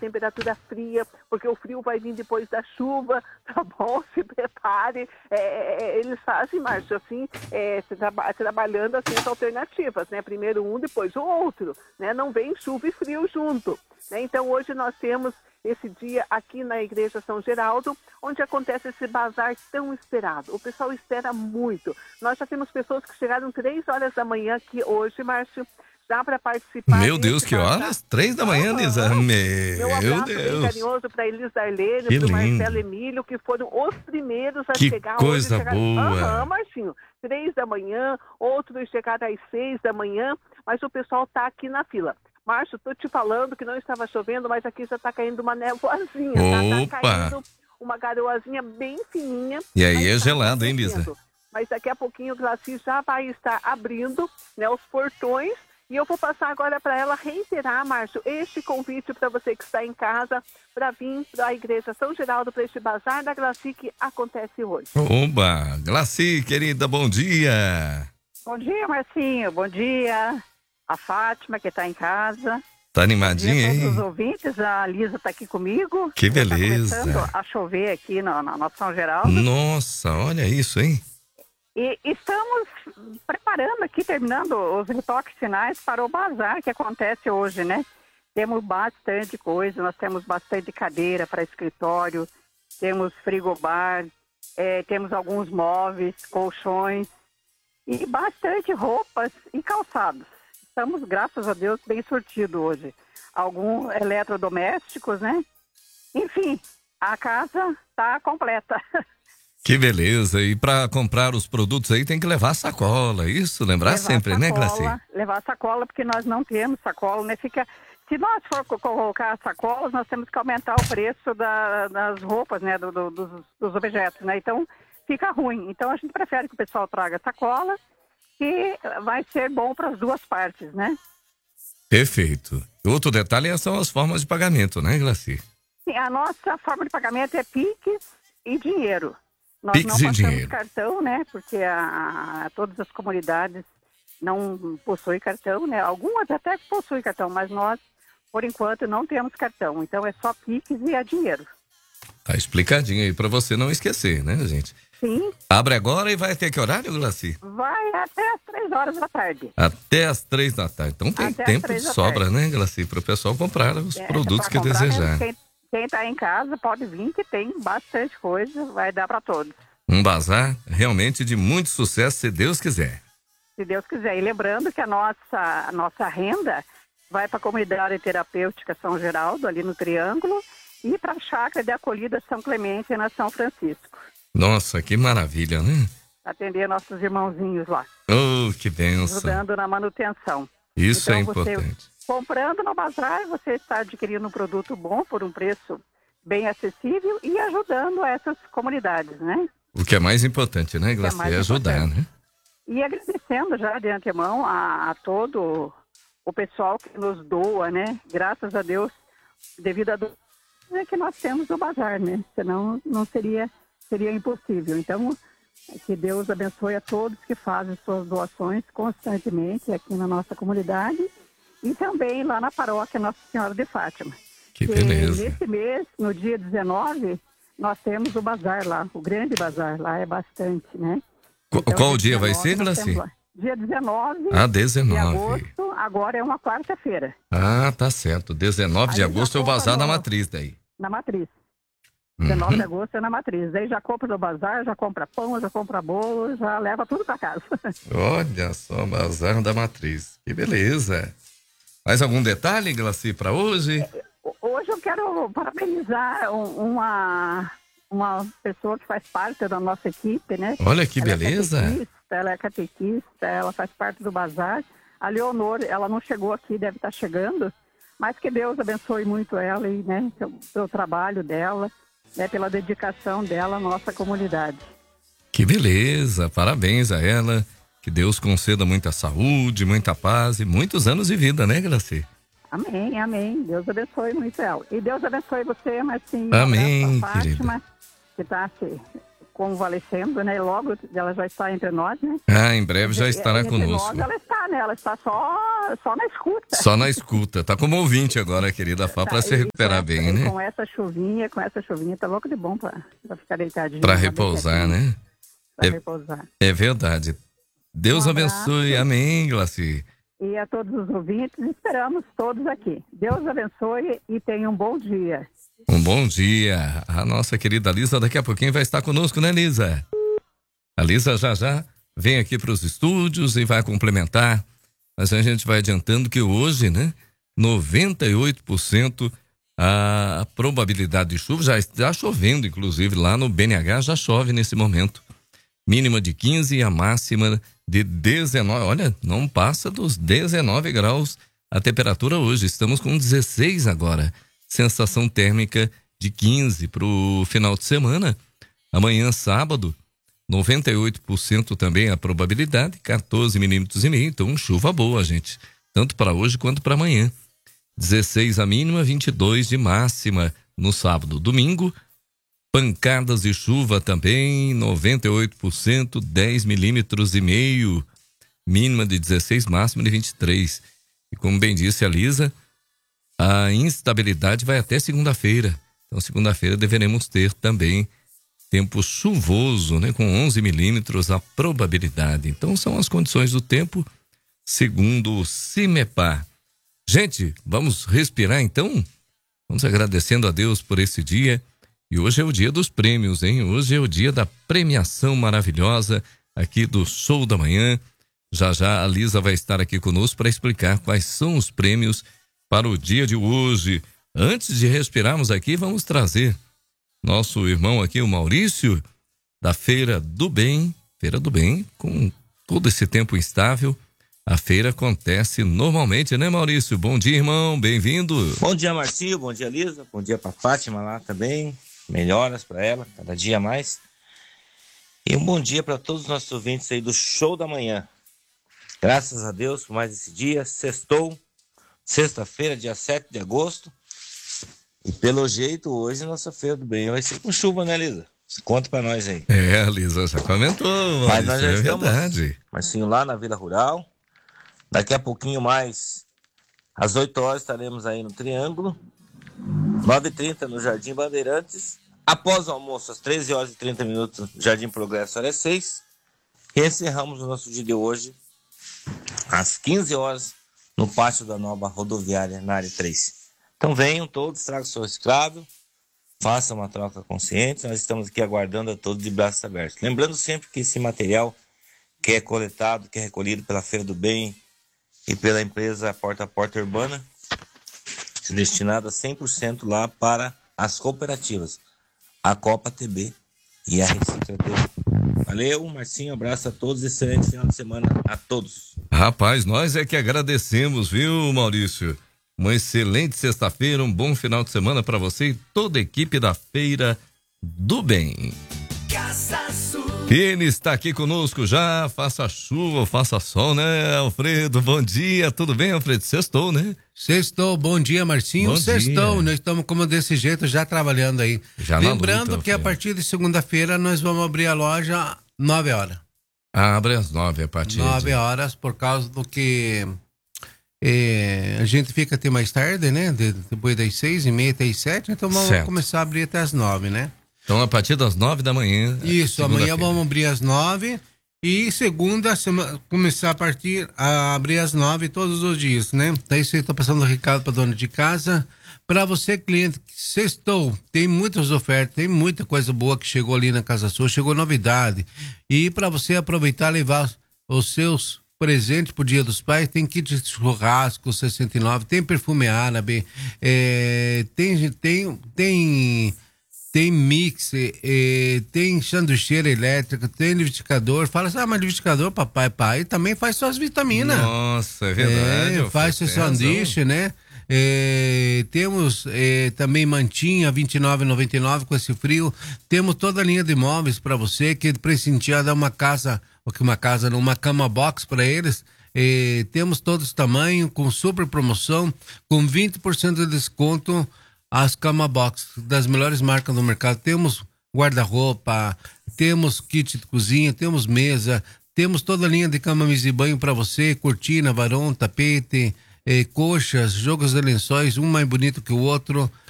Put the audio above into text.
temperatura fria, porque o frio vai vir depois da chuva, tá bom? Se prepare. Eles fazem, Márcio, assim, trabalhando assim, as alternativas, né? Primeiro um, depois o outro, né? Não vem chuva e frio junto, né? Então hoje nós temos esse dia aqui na Igreja São Geraldo, onde acontece esse bazar tão esperado. O pessoal espera muito. Nós já temos pessoas que chegaram 3 horas da manhã aqui hoje, Márcio, já para participar. Meu Deus, que horas? 3 da manhã, Lisa? Meu abraço bem Deus. carinhoso para Elis Darlene, para o Marcelo Emílio, que foram os primeiros a chegar. Que coisa hoje. boa. Marcinho, 3 da manhã, outros chegaram às 6 da manhã, mas o pessoal está aqui na fila. Márcio, estou te falando que não estava chovendo, mas aqui já está caindo uma nevoazinha. Tá caindo uma garoazinha bem fininha. E aí é gelado, hein, Lisa? Mas daqui a pouquinho o Glaci já vai estar abrindo, né, os portões. E eu vou passar agora para ela reiterar, Márcio, este convite para você que está em casa, para vir para a Igreja São Geraldo, para este bazar da Glaci que acontece hoje. Oba! Glaci, querida, bom dia! Bom dia, Marcinho, bom dia. A Fátima, que está em casa. Tá animadinha, hein? Todos os ouvintes, a Lisa está aqui comigo. Que beleza. Tá começando a chover aqui na São Geraldo. Nossa, olha isso, hein? E estamos preparando aqui, terminando os retoques finais para o bazar que acontece hoje, né? Temos bastante coisa, nós temos bastante cadeira para escritório, temos frigobar, temos alguns móveis, colchões e bastante roupas e calçados. Estamos, graças a Deus, bem surtidos hoje. Alguns eletrodomésticos, né? Enfim, a casa está completa. Que beleza. E para comprar os produtos aí tem que levar sacola, isso? Lembrar sempre, sacola, né, Glaci? Levar sacola, porque nós não temos sacola, né? Se nós for colocar sacolas, nós temos que aumentar o preço das roupas, né? Dos objetos, né? Então, fica ruim. Então, a gente prefere que o pessoal traga sacola, que vai ser bom para as duas partes, né? Perfeito. Outro detalhe são as formas de pagamento, né, Glaci? Sim, a nossa forma de pagamento é Pix e dinheiro. Nós Pix não e passamos dinheiro. cartão, né? Porque todas as comunidades não possuem cartão, né? Algumas até possuem cartão, mas nós, por enquanto, não temos cartão. Então é só Pix e a dinheiro. Tá explicadinho aí para você não esquecer, né, gente? Sim. Abre agora e vai até que horário, Glaci? Vai até as 3 horas da tarde. Até as 3 da tarde. Então tem Até tempo de sobra, né, Glaci? Para o pessoal comprar os produtos que comprar, desejar. Quem está em casa pode vir, que tem bastante coisa, vai dar para todos. Um bazar realmente de muito sucesso, se Deus quiser. Se Deus quiser. E lembrando que a nossa renda vai para a comunidade terapêutica São Geraldo, ali no Triângulo, e para a chácara de acolhida São Clemente, na São Francisco. Nossa, que maravilha, né? Atender nossos irmãozinhos lá. Oh, que bênção. Ajudando na manutenção. Isso então, é importante. Comprando no bazar, você está adquirindo um produto bom por um preço bem acessível e ajudando essas comunidades, né? O que é mais importante, né, Glaci? É ajudar, né? E agradecendo já de antemão a todo o pessoal que nos doa, né? Graças a Deus, devido a doação que nós temos no bazar, né? Senão não seria impossível. Então, que Deus abençoe a todos que fazem suas doações constantemente aqui na nossa comunidade e também lá na paróquia Nossa Senhora de Fátima. Que beleza. Nesse mês, no dia 19, nós temos o bazar lá, o grande bazar lá, é bastante, né? Então, qual dia vai ser, Glaci? Dia 19 19 de agosto, agora é uma quarta-feira. Ah, tá certo. 19 de agosto é o bazar da Matriz daí. Na Matriz. 19 de agosto é na Matriz. Aí já compra no bazar, já compra pão, já compra bolo, já leva tudo para casa. Olha só, bazar da Matriz. Que beleza. Mais algum detalhe, Glaci, para hoje? Hoje eu quero parabenizar uma pessoa que faz parte da nossa equipe, né? Olha que beleza. Ela é catequista, ela faz parte do bazar. A Leonor, ela não chegou aqui, deve estar chegando, mas que Deus abençoe muito ela e, né, pelo trabalho dela, né, pela dedicação dela à nossa comunidade. Que beleza, parabéns a ela, que Deus conceda muita saúde, muita paz e muitos anos de vida, né, Glaci? Amém, amém, Deus abençoe muito ela. E Deus abençoe você, Marcinho. Amém, Fátima, querida. que está convalescendo, né? Logo ela já está entre nós, né? Ah, em breve já estará entre conosco. Nós, ela está, né? Ela está só na escuta. Só na escuta. Tá como ouvinte agora, querida Fá, para se recuperar bem, né? Com essa chuvinha, tá louco de bom para ficar deitadinho. Para repousar, né? Para repousar. É verdade. Deus abençoe. Amém, Glaci. E a todos os ouvintes, esperamos todos aqui. Deus abençoe e tenha um bom dia. Um bom dia. A nossa querida Lisa daqui a pouquinho vai estar conosco, né, Lisa? A Lisa já vem aqui para os estúdios e vai complementar. Mas a gente vai adiantando que hoje, né, 98% a probabilidade de chuva, já está chovendo, inclusive lá no BNH já chove nesse momento. Mínima de 15 e a máxima de 19. Olha, não passa dos 19 graus a temperatura hoje. Estamos com 16 agora. Sensação térmica de 15 para o final de semana. Amanhã, sábado, 98% também a probabilidade, 14 milímetros e meio. Então, chuva boa, gente. Tanto para hoje quanto para amanhã. 16 a mínima, 22 de máxima no sábado. Domingo, pancadas de chuva também, 98%, 10 milímetros e meio. Mínima de 16, máxima de 23. E como bem disse a Lisa, a instabilidade vai até segunda-feira. Então, segunda-feira deveremos ter também tempo chuvoso, né? Com 11 milímetros a probabilidade. Então, são as condições do tempo, segundo o CIMEPAR. Gente, vamos respirar então? Vamos agradecendo a Deus por esse dia. E hoje é o dia dos prêmios, hein? Hoje é o dia da premiação maravilhosa aqui do Show da Manhã. Já a Lisa vai estar aqui conosco para explicar quais são os prêmios para o dia de hoje. Antes de respirarmos aqui, vamos trazer nosso irmão aqui, o Maurício, da Feira do Bem. Feira do Bem, com todo esse tempo instável, a feira acontece normalmente, né, Maurício? Bom dia, irmão, bem-vindo. Bom dia, Marcinho, bom dia, Lisa, bom dia para Fátima lá também. Melhoras para ela, cada dia mais. E um bom dia para todos os nossos ouvintes aí do Show da Manhã. Graças a Deus por mais esse dia. Sextou, sexta-feira, dia 7 de agosto. E pelo jeito, hoje nossa Feira do Bem vai ser com chuva, né, Lisa? Conta para nós aí. É, a Lisa já comentou. Mas nós já estamos, verdade. Marcinho, lá na Vila Rural. Daqui a pouquinho mais, às 8 horas, estaremos aí no Triângulo. 9h30 no Jardim Bandeirantes. Após o almoço, às 13 horas e 30 minutos, Jardim Progresso, área 6. E encerramos o nosso dia de hoje às 15 horas no pátio da nova rodoviária, na área 3. Então venham todos, tragam o seu reciclável, façam uma troca consciente. Nós estamos aqui aguardando a todos de braços abertos. Lembrando sempre que esse material que é coletado, que é recolhido pela Feira do Bem e pela empresa Porta a Porta Urbana, é destinado a 100% lá para as cooperativas, a Copa TB e a Recicla TB. Valeu, Marcinho, abraço a todos, excelente final de semana a todos. Rapaz, nós é que agradecemos, viu, Maurício? Uma excelente sexta-feira, um bom final de semana para você e toda a equipe da Feira do Bem. Ele está aqui conosco já, faça chuva ou faça sol, né, Alfredo? Bom dia, tudo bem, Alfredo? Sextou, né? Sextou, bom dia, Marcinho. Bom Sextou, dia. Nós estamos como desse jeito, já trabalhando aí. Já na Lembrando luta, que a partir de segunda-feira nós vamos abrir a loja 9 horas. Abre às 9 a partir 9 horas, por causa do que a gente fica até mais tarde, né? Depois das 6h30 até as 7, então vamos começar a abrir até as 9, né? Então, a partir das 9 da manhã. Isso, amanhã vamos abrir às 9 e segunda começar a abrir às 9 todos os dias, né? Daí você está passando o recado para dona de casa. Para você, cliente, que sextou, tem muitas ofertas, tem muita coisa boa que chegou ali na casa sua, chegou novidade. E para você aproveitar e levar os seus presentes pro Dia dos Pais, tem kit de churrasco 69, tem perfume árabe, tem mixer, tem sanduicheira elétrica, tem liquidificador. Fala assim, mas liquidificador, papai, pai, também faz suas vitaminas. Nossa, é verdade. Faz seu sanduíche, né? Temos também mantinha R$29,99 com esse frio. Temos toda a linha de móveis para você que presentear uma cama box para eles. Temos todos os tamanhos com super promoção, com 20% de desconto. As cama box das melhores marcas do mercado. Temos guarda-roupa, temos kit de cozinha, temos mesa, temos toda a linha de cama, mesa e banho para você, cortina, varão, tapete, coxas, jogos de lençóis, um mais bonito que o outro.